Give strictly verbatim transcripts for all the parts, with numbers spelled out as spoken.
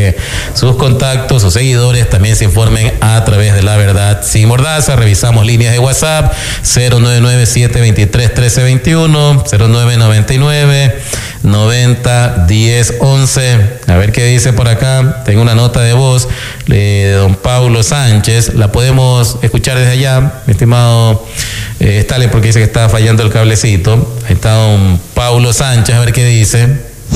que sus contactos, sus seguidores también se informen a través de La Verdad Sin Mordaza. Revisamos líneas de WhatsApp: cero nueve nueve siete dos tres uno tres dos uno, cero nueve nueve nueve noventa diez once. A ver qué dice por acá. Tengo una nota de voz de don Paulo Sánchez. La podemos escuchar desde allá, mi estimado eh, Stalin, porque dice que está fallando el cablecito. Ahí está don Paulo Sánchez, a ver qué dice.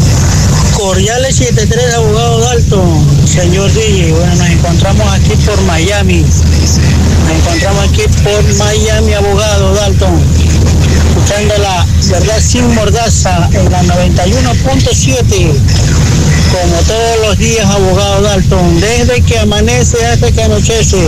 Cordiales setenta y tres, abogado Dalton, señor D J. Bueno, nos encontramos aquí por Miami. Nos encontramos aquí por Miami, abogado Dalton, escuchando La Verdad Sin Mordaza en la noventa y uno punto siete. Como todos los días, abogado Dalton, desde que amanece hasta que anochece.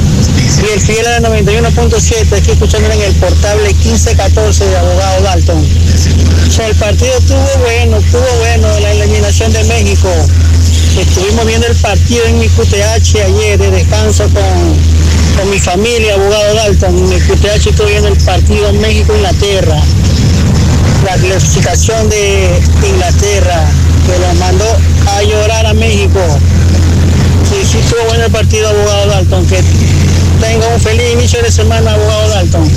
Y el fiel a la noventa y uno punto siete, aquí escuchándolo en el portable quince catorce de abogado Dalton. O sea, el partido estuvo bueno, estuvo bueno, la eliminación de México. Estuvimos viendo el partido en mi Q T H ayer de descanso con, con mi familia, abogado Dalton. En mi Q T H estuve viendo el partido México-Inglaterra. La clasificación de Inglaterra, que lo mandó a llorar a México. Sí, sí estuvo bueno el partido, abogado Dalton. Que tenga un feliz inicio de semana, abogado Dalton.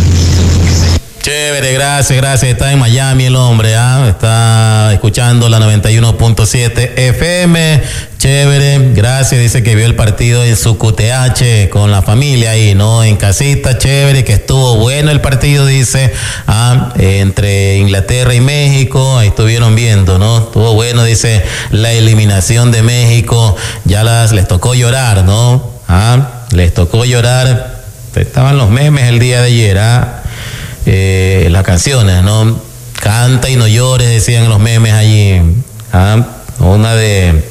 Chévere, gracias, gracias. Está en Miami el hombre, ¿ah? Está escuchando la noventa y uno punto siete F M. Chévere, gracias. Dice que vio el partido en su Q T H con la familia ahí, ¿no? En casita, chévere, que estuvo bueno el partido, dice, ¿ah? Entre Inglaterra y México. Ahí estuvieron viendo, ¿no? Estuvo bueno, dice, la eliminación de México. Ya las les tocó llorar, ¿no? ¿Ah? Les tocó llorar. Estaban los memes el día de ayer, ¿ah? Eh, las canciones, ¿no? Canta y no llores, decían los memes allí. ¿Ah? Una de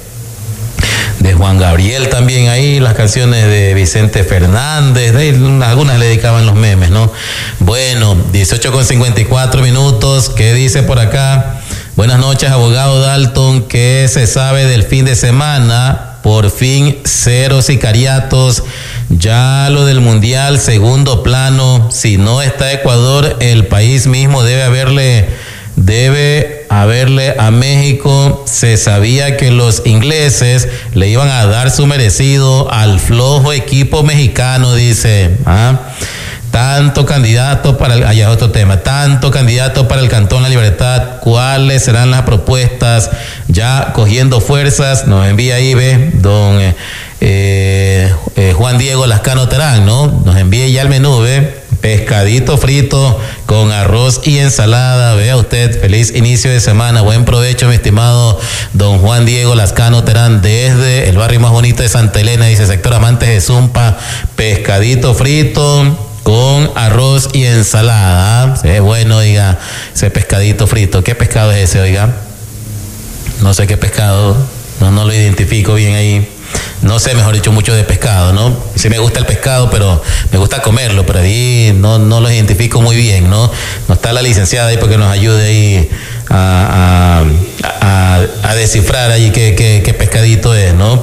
de Juan Gabriel también ahí, las canciones de Vicente Fernández, de, algunas le dedicaban los memes, ¿no? Bueno, dieciocho con cincuenta y cuatro minutos. ¿Qué dice por acá? Buenas noches, abogado Dalton. ¿Qué se sabe del fin de semana? Por fin, cero sicariatos. Ya lo del mundial, segundo plano. Si no está Ecuador, el país mismo debe haberle, debe haberle a México. Se sabía que los ingleses le iban a dar su merecido al flojo equipo mexicano, dice. ¿Ah? Tanto candidato para el, allá otro tema, tanto candidato para el Cantón La Libertad, ¿cuáles serán las propuestas? Ya cogiendo fuerzas, nos envía ahí, ve, don eh, eh, Juan Diego Lascano Terán, ¿no? Nos envía ya el menú, ve, pescadito frito con arroz y ensalada. Vea usted, feliz inicio de semana, buen provecho, mi estimado don Juan Diego Lascano Terán, desde el barrio más bonito de Santa Elena, dice, sector Amantes de Zumpa, pescadito frito con arroz y ensalada. Sí, bueno, oiga, ese pescadito frito. ¿Qué pescado es ese, oiga? No sé qué pescado, no, no lo identifico bien ahí. No sé, mejor dicho, mucho de pescado, ¿no? Sí me gusta el pescado, pero me gusta comerlo, pero ahí no, no lo identifico muy bien, ¿no? No está la licenciada ahí para que nos ayude ahí a, a, a, a descifrar ahí qué, qué, qué pescadito es, ¿no?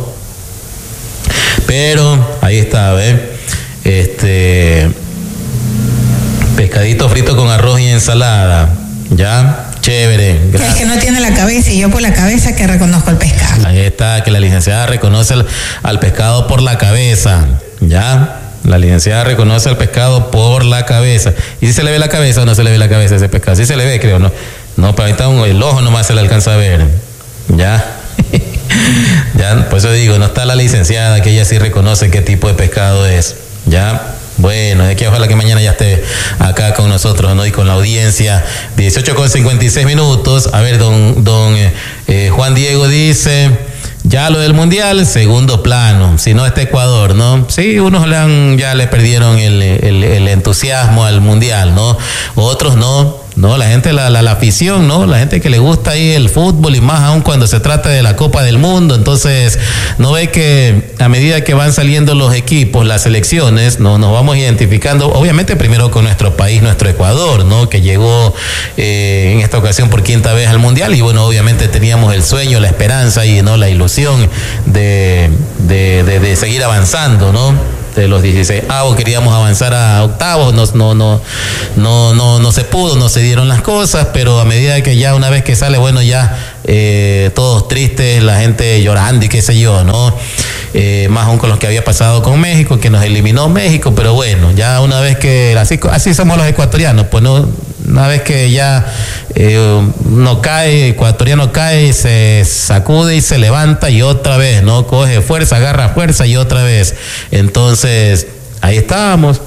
Pero ahí está, ¿ves? Este... pescadito frito con arroz y ensalada. ¿Ya? Chévere. Gracias. Es que no tiene la cabeza y yo por la cabeza que reconozco el pescado. Ahí está, que la licenciada reconoce al, al pescado por la cabeza. ¿Ya? La licenciada reconoce al pescado por la cabeza. ¿Y si se le ve la cabeza o no se le ve la cabeza a ese pescado? Sí se le ve, creo, ¿no? No, pero ahí está un, el ojo nomás se le alcanza a ver. ¿Ya? Ya, por eso digo, no está la licenciada, que ella sí reconoce qué tipo de pescado es. ¿Ya? Bueno, de aquí ojalá que mañana ya esté acá con nosotros, ¿no? Y con la audiencia. dieciocho con cincuenta y seis minutos. A ver, don, don eh, Juan Diego dice, ya lo del mundial, segundo plano. Si no está Ecuador, ¿no? Sí, unos le han, ya le perdieron el, el, el entusiasmo al mundial, ¿no? Otros no. No, la gente, la, la, la afición, ¿no? La gente que le gusta ahí el fútbol y más aún cuando se trata de la Copa del Mundo. Entonces, no ve que a medida que van saliendo los equipos, las selecciones, no nos vamos identificando, obviamente primero con nuestro país, nuestro Ecuador, ¿no? Que llegó eh, en esta ocasión por quinta vez al Mundial y bueno, obviamente teníamos el sueño, la esperanza y, ¿no? La ilusión de, de, de, de seguir avanzando, ¿no? De los dieciséis avos queríamos avanzar a octavos, no, no, no, no, no, no se pudo, no se dieron las cosas, pero a medida que ya una vez que sale, bueno, ya eh, todos tristes, la gente llorando y qué sé yo, ¿no? Eh, más aún con lo que había pasado con México, que nos eliminó México, pero bueno, ya una vez que, así, así somos los ecuatorianos, pues no, una vez que ya eh, no cae, ecuatoriano cae, se sacude y se levanta y otra vez, ¿no? Coge fuerza, agarra fuerza y otra vez. Entonces, ahí estábamos,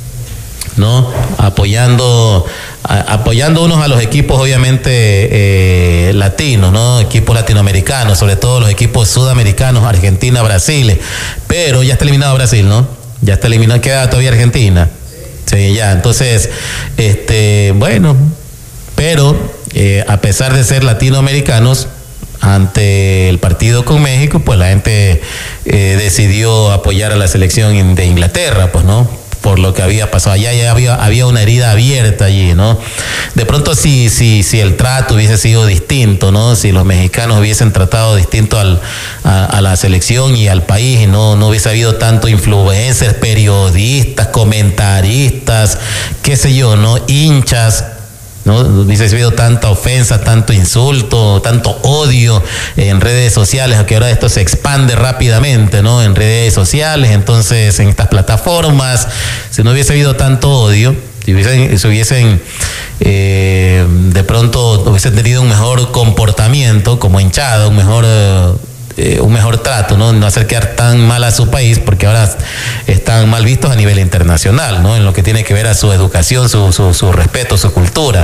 ¿no? Apoyando, a, apoyando unos a los equipos, obviamente, eh, latinos, ¿no? Equipos latinoamericanos, sobre todo los equipos sudamericanos, Argentina, Brasil. Pero ya está eliminado Brasil, ¿no? Ya está eliminado, queda todavía Argentina. Sí, ya, entonces, este, bueno, pero eh, a pesar de ser latinoamericanos, ante el partido con México, pues la gente eh, decidió apoyar a la selección de Inglaterra, pues, ¿no? Por lo que había pasado allá, ya había, había una herida abierta allí, ¿no? De pronto si, si, si el trato hubiese sido distinto, ¿no? Si los mexicanos hubiesen tratado distinto al, a, a la selección y al país, y no, no hubiese habido tanto influencers, periodistas, comentaristas, qué sé yo, ¿no? Hinchas, ¿no? Hubiese habido tanta ofensa, tanto insulto, tanto odio en redes sociales, aunque ahora esto se expande rápidamente, ¿no? En redes sociales, entonces en estas plataformas, si no hubiese habido tanto odio, si hubiesen, si hubiesen eh, de pronto hubiesen tenido un mejor comportamiento como hinchada, un mejor eh, un mejor trato, ¿no? No hacer quedar tan mal a su país, porque ahora están mal vistos a nivel internacional, ¿no? En lo que tiene que ver a su educación, su, su, su respeto, su cultura.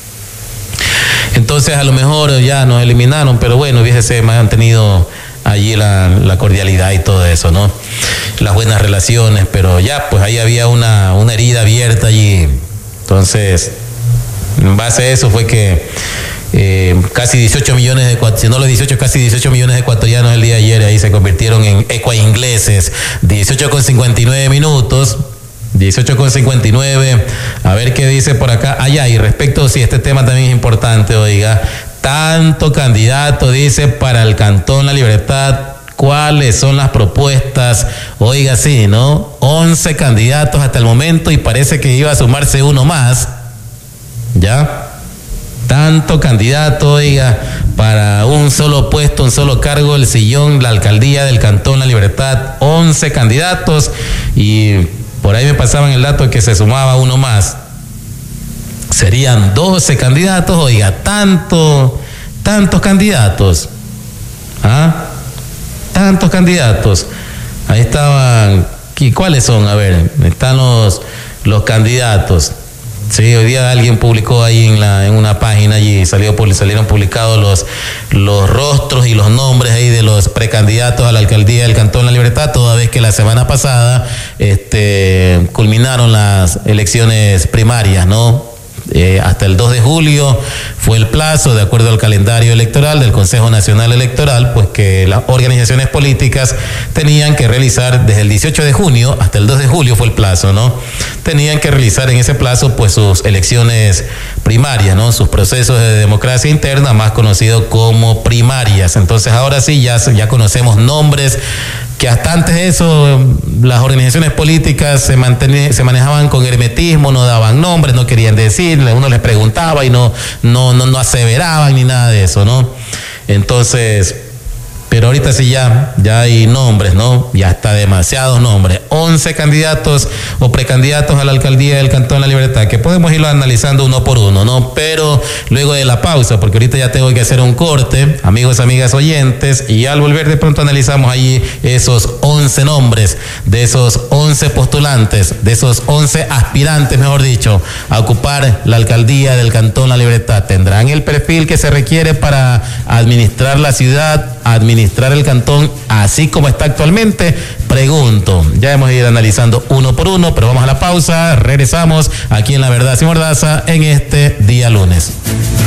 Entonces a lo mejor ya nos eliminaron, pero bueno, hubiese mantenido allí la, la cordialidad y todo eso, ¿no? Las buenas relaciones, pero ya pues ahí había una, una herida abierta allí. Entonces, en base a eso fue que eh, casi dieciocho millones de, si no los dieciocho, casi dieciocho millones de ecuatorianos el día de ayer ahí se convirtieron en ecuaingleses. dieciocho con cincuenta y nueve minutos. dieciocho con cincuenta y nueve, a ver qué dice por acá. Allá, ah, y respecto, si este tema también es importante, oiga, tanto candidato dice para el Cantón La Libertad, ¿cuáles son las propuestas? Oiga, sí, ¿no? once candidatos hasta el momento y parece que iba a sumarse uno más, ¿ya? Tanto candidato, oiga, para un solo puesto, un solo cargo, el sillón, la alcaldía del Cantón La Libertad, once candidatos y por ahí me pasaban el dato de que se sumaba uno más. Serían doce candidatos, oiga, tanto, tantos candidatos. ¿Ah? Tantos candidatos. Ahí estaban, ¿cuáles son? A ver, están los, los candidatos. Sí, hoy día alguien publicó ahí en la en una página allí, salió, salieron publicados los, los rostros y los nombres ahí de los precandidatos a la alcaldía del Cantón La Libertad, toda vez que la semana pasada este, culminaron las elecciones primarias, ¿no? Eh, hasta el dos de julio fue el plazo, de acuerdo al calendario electoral del Consejo Nacional Electoral, pues que las organizaciones políticas tenían que realizar desde el dieciocho de junio hasta el dos de julio fue el plazo, ¿no? Tenían que realizar en ese plazo pues sus elecciones primarias, ¿no? Sus procesos de democracia interna, más conocidos como primarias. Entonces ahora sí ya, ya conocemos nombres que hasta antes de eso las organizaciones políticas se, manten, se manejaban con hermetismo, no daban nombres, no querían decirle, uno les preguntaba y no, no, no, no aseveraban ni nada de eso, ¿no? Entonces, pero ahorita sí ya, ya hay nombres, ¿no? Ya está demasiados nombres. once candidatos o precandidatos a la alcaldía del Cantón La Libertad, que podemos irlo analizando uno por uno, ¿no? Pero luego de la pausa, porque ahorita ya tengo que hacer un corte, amigos, amigas oyentes, y al volver de pronto analizamos allí esos once nombres, de esos once postulantes, de esos once aspirantes, mejor dicho, a ocupar la alcaldía del Cantón La Libertad. ¿Tendrán el perfil que se requiere para administrar la ciudad, administrar el cantón así como está actualmente? Pregunto. Ya hemos ido analizando uno por uno, pero vamos a la pausa. Regresamos aquí en La Verdad Sin Mordaza en este día lunes.